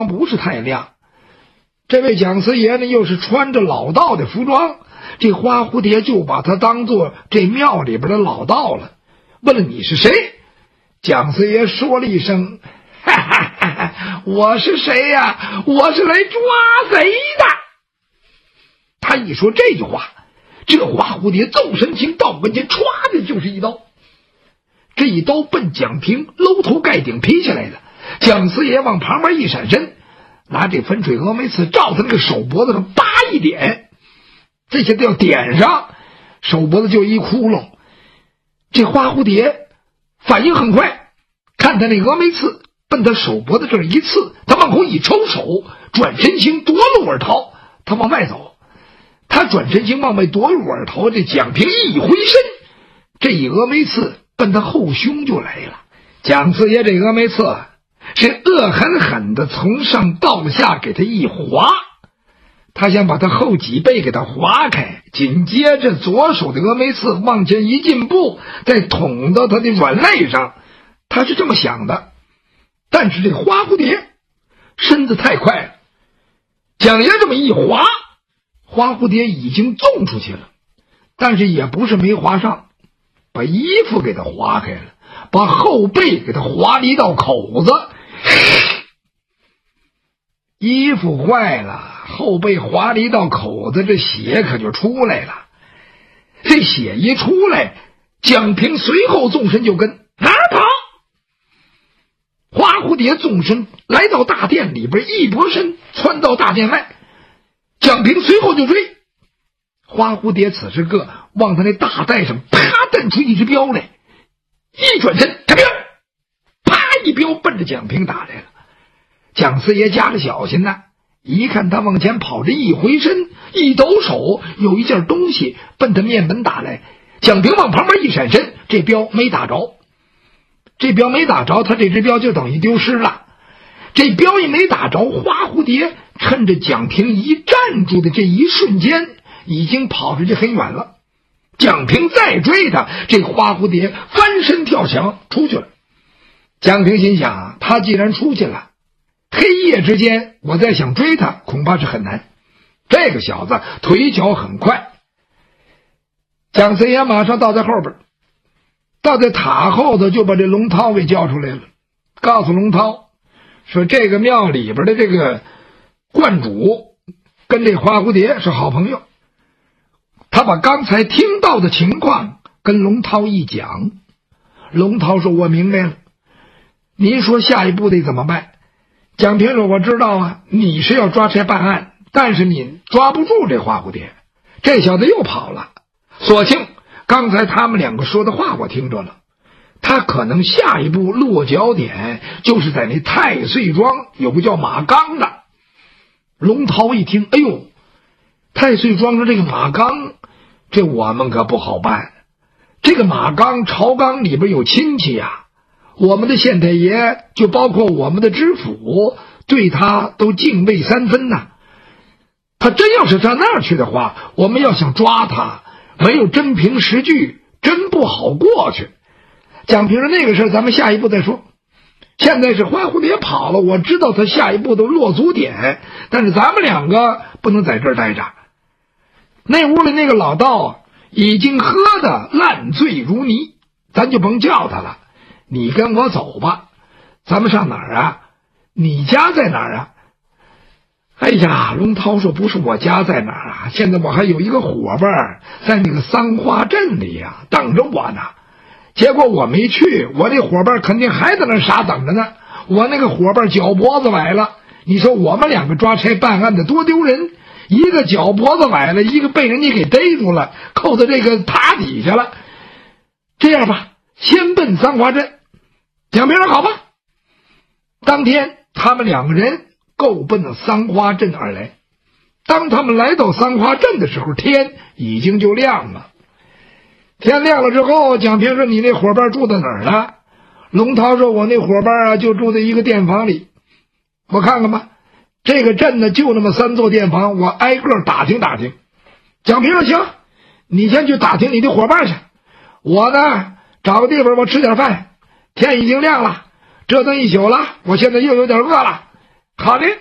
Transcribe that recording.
不是太亮。这位蒋四爷呢，又是穿着老道的服装，这花蝴蝶就把他当做这庙里边的老道了。问了你是谁？蒋四爷说了一声：“哈哈哈哈，我是谁呀？我是来抓贼的。”他一说这句话，这花蝴蝶纵身行到跟前，歘的就是一刀。这一刀奔蒋平搂头盖顶劈下来了。蒋四爷往旁边一闪身，拿这粉水峨眉刺照他那个手脖子上叭一点，这下子要点上，手脖子就一窟窿。这花蝴蝶反应很快，看他那峨眉刺奔他手脖子这儿一刺，他往后一抽手，转身行夺路而逃。他往外走，他转身行往外夺路而逃，这蒋平一回身，这一峨眉刺奔他后胸就来了。蒋四爷这峨眉刺是恶狠狠的从上到下给他一划，他想把他后脊背给他划开，紧接着左手的峨眉刺往前一进步，再捅到他的软肋上，他是这么想的。但是这花蝴蝶身子太快了，蒋爷这么一划，花蝴蝶已经纵出去了，但是也不是没划上，把衣服给他划开了，把后背给他划了一道口子。衣服坏了，后背划了一道口子，这血可就出来了。这血一出来，蒋平随后纵身就跟，哪儿跑？花蝴蝶纵身来到大殿里边，一拨身窜到大殿外，蒋平随后就追。花蝴蝶此时个往他那大带上啪蹬出一只镖来，一转身，他彪，啪一镖奔着蒋平打来了。蒋四爷加着小心呢，一看他往前跑着，一回身一抖手，有一件东西奔他面门打来。蒋平往旁边一闪身，这镖没打着，这镖没打着，他这只镖就等于丢失了。这镖也没打着，花蝴蝶趁着蒋平一站住的这一瞬间，已经跑出去很远了。蒋平再追他，这花蝴蝶翻身跳墙出去了。蒋平心想，他既然出去了，黑夜之间我再想追他恐怕是很难。这个小子腿脚很快。蒋四爷马上到在后边，到在塔后头就把这龙涛给叫出来了，告诉龙涛说，这个庙里边的这个观主跟这花蝴蝶是好朋友。他把刚才听到的情况跟龙涛一讲，龙涛说，我明白了，您说下一步得怎么办？蒋平说，我知道啊，你是要抓差办案，但是你抓不住这花蝴蝶，这小子又跑了。所幸刚才他们两个说的话我听着了，他可能下一步落脚点就是在那太岁庄有个叫马刚的。龙涛一听，哎呦，太岁庄上这个马刚，这我们可不好办。这个马刚朝纲里边有亲戚呀，我们的县太爷就包括我们的知府对他都敬畏三分呐。他真要是上那儿去的话，我们要想抓他，没有真凭实据，真不好过去。蒋平说，那个事咱们下一步再说，现在是花蝴蝶跑了，我知道他下一步的落足点，但是咱们两个不能在这儿待着。那屋里那个老道已经喝得烂醉如泥，咱就甭叫他了，你跟我走吧。咱们上哪儿啊？你家在哪儿啊？哎呀，龙涛说，不是我家在哪儿啊，现在我还有一个伙伴在那个桑花镇里呀，等着我呢。结果我没去，我这伙伴肯定还在那傻等着呢。我那个伙伴脚脖子崴了，你说我们两个抓差办案的多丢人，一个脚脖子崴了，一个被人家给逮住了，扣在这个塔底下了。这样吧，先奔桑花镇。蒋平说，好吧。当天他们两个人够奔了桑花镇而来。当他们来到桑花镇的时候，天已经就亮了。天亮了之后，蒋平说，你那伙伴住在哪儿呢？龙涛说，我那伙伴啊就住在一个店房里。我看看吧，这个镇呢就那么3座店房，我挨个打听打听。蒋平说，行，你先去打听你的伙伴去，我呢找个地方我吃点饭。天已经亮了，折腾一宿了，我现在又有点饿了， 好的。